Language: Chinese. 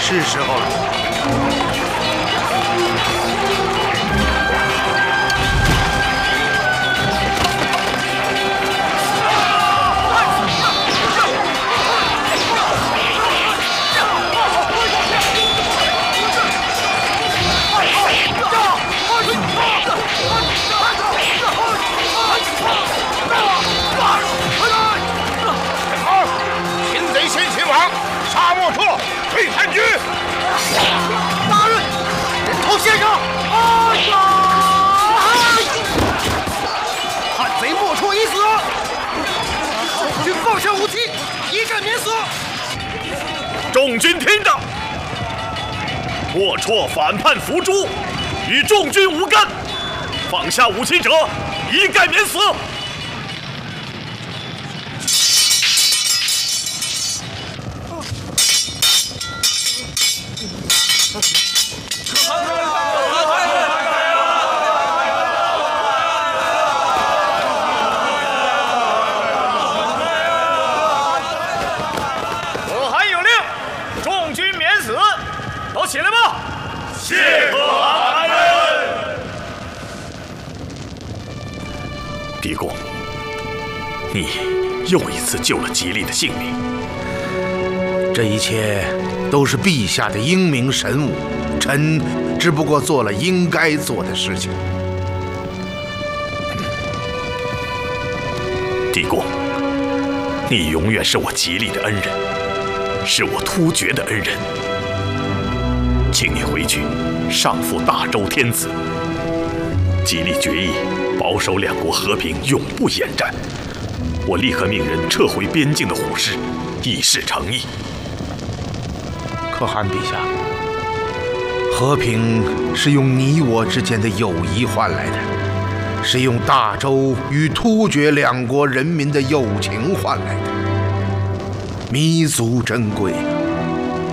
是时候了。 沙漠特退叛军， 大人，人头先生！汉贼莫戳已死，众军放下武器，一战免死。 众军听着，莫戳反叛伏诛，与众军无干，放下武器者，一概免死。 我还有令，众军免死，都起来吧！ 谢可汗大人。狄公，你又一次救了吉利的性命。 这一切都是陛下的英明神武，臣只不过做了应该做的事情。 狄公，你永远是我吉利的恩人，是我突厥的恩人。请你回去上复大周天子，吉利决议保守两国和平，永不言战。我立刻命人撤回边境的虎师，以示诚意。 可汗陛下，和平是用你我之间的友谊换来的，是用大周与突厥两国人民的友情换来的。弥足珍贵，